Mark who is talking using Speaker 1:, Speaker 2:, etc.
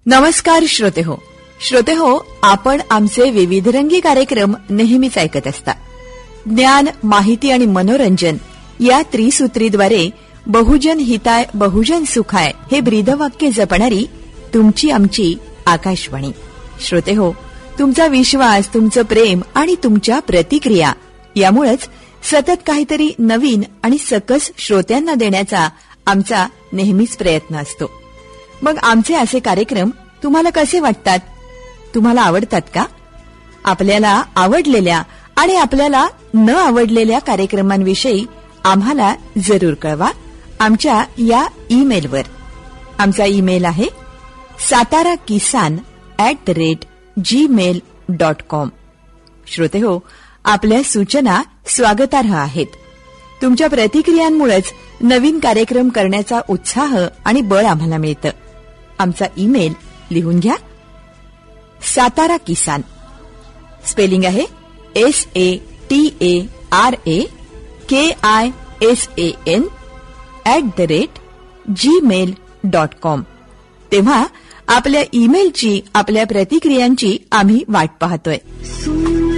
Speaker 1: नमस्कार श्रोतेहो, आपण आमचे विविधरंगी कार्यक्रम नेहमीच ऐकत असता. ज्ञान, माहिती आणि मनोरंजन या त्रिसूत्रीद्वारे बहुजन हिताय बहुजन सुखाय हे ब्रीदवाक्य जपणारी तुमची आमची आकाशवाणी. श्रोतेहो, तुमचा विश्वास, तुमचं प्रेम आणि तुमच्या प्रतिक्रिया यामुळेच सतत काहीतरी नवीन आणि सकस श्रोत्यांना देण्याचा आमचा नेहमीच प्रयत्न असतो. मग आमचे असे कार्यक्रम तुम्हाला कसे वाटतात? तुम्हाला आवडतात का? आपल्याला आवडलेल्या आणि आपल्याला न आवडलेल्या कार्यक्रमांविषयी आम्हाला जरूर कळवा आमच्या या ईमेलवर. आमचा ईमेल आहे satarakisan@gmail.com. श्रोतेहो, आपल्या सूचना स्वागतार्ह आहेत. तुमच्या प्रतिक्रियांमुळेच नवीन कार्यक्रम करण्याचा उत्साह आणि बळ आम्हाला मिळतं. आमचा ईमेल लिहून घ्या. सातारा किसान, स्पेलिंग आहे SATARAKISAN@gmail.com. तेव्हा आपल्या ईमेलची, आपल्या प्रतिक्रियांची आम्ही वाट पाहतोय.